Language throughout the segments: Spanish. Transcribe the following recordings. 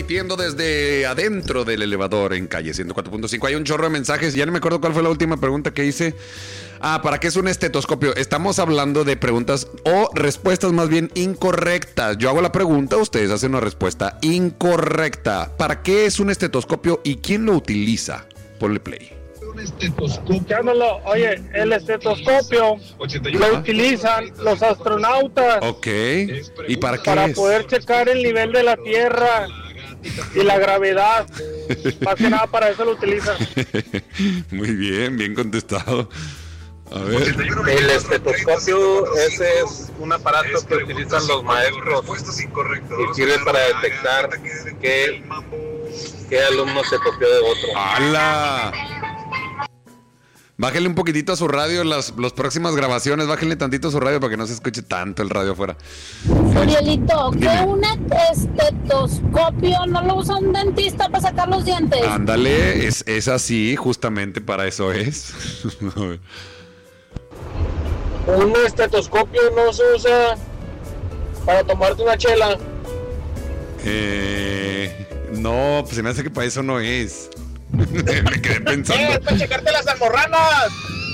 transmitiendo desde adentro del elevador en calle 104.5. Hay un chorro de mensajes. Ya no me acuerdo cuál fue la última pregunta que hice. ¿Para qué es un estetoscopio? Estamos hablando de preguntas o respuestas más bien incorrectas. Yo hago la pregunta, ustedes hacen una respuesta incorrecta. ¿Para qué es un estetoscopio y quién lo utiliza? Ponle play. Oye, el estetoscopio lo utilizan los astronautas. Ok. ¿Y para qué Para es? poder checar el nivel de la Tierra y la gravedad. Más que nada para eso lo utilizan. Muy bien, bien contestado. A ver. El estetoscopio, ese es un aparato que utilizan los maestros y sirve para detectar qué alumno se copió de otro. ¡Hala! Bájenle un poquitito a su radio, las próximas grabaciones, bájenle tantito a su radio para que no se escuche tanto el radio afuera. Urielito, ¿que Dime. un estetoscopio no lo usa un dentista para sacar los dientes? Ándale, es así, justamente para eso es. Un estetoscopio no se usa para tomarte una chela. No, pues se me hace que para eso no es. Me quedé pensando. ¡Para checarte las almorranas!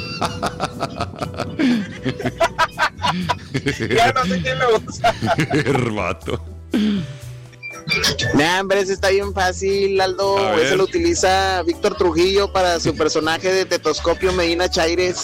Ya no sé quién lo usa. Herbato. Nah, hombre, ese está bien fácil, Aldo. A ver. Ese lo utiliza Víctor Trujillo para su personaje de Tetoscopio Medina Chaires.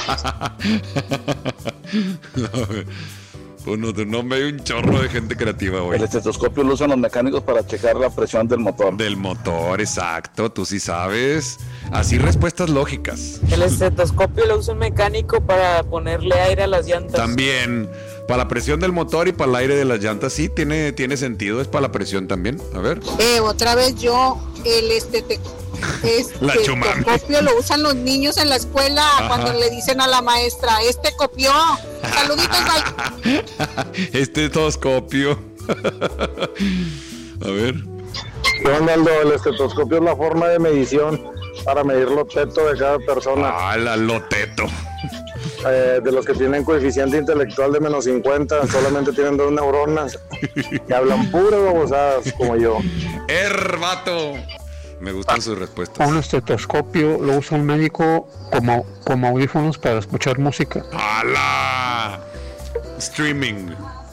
No me hay un chorro de gente creativa, güey. El estetoscopio lo usan los mecánicos para checar la presión del motor. Del motor, exacto, tú sí sabes. Así respuestas lógicas. El estetoscopio lo usa un mecánico para ponerle aire a las llantas. También, para la presión del motor y para el aire de las llantas, sí, tiene sentido, es para la presión también. A ver. Otra vez yo, el La chumami. estetoscopio lo usan los niños en la escuela. Ajá. Cuando le dicen a la maestra, copió. Saluditos, bye. Estetoscopio. A ver. ¿Qué onda, Aldo? El estetoscopio es la forma de medición para medir los tetos de cada persona. Loteto. De los que tienen coeficiente intelectual de menos 50, solamente tienen 2 neuronas y hablan puras babosadas como yo. Herbato. Me gustan sus respuestas. Un estetoscopio lo usa un médico como audífonos para escuchar música. ¡Hala! Streaming.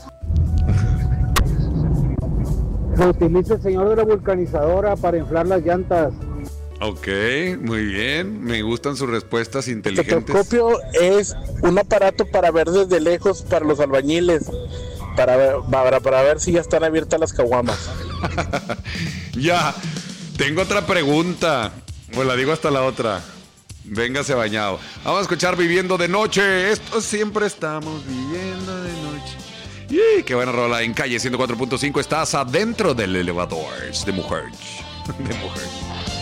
Lo utiliza el señor de la vulcanizadora para inflar las llantas. Ok, muy bien. Me gustan sus respuestas inteligentes. Tetoscopio es un aparato para ver desde lejos para los albañiles, para ver si ya están abiertas las caguamas. Ya, tengo otra pregunta. Pues la digo hasta la otra. Véngase bañado. Vamos a escuchar Viviendo de Noche. Esto siempre estamos viviendo de noche. ¡Y qué buena rola! En calle 104.5 estás adentro del elevador de mujer. De mujer.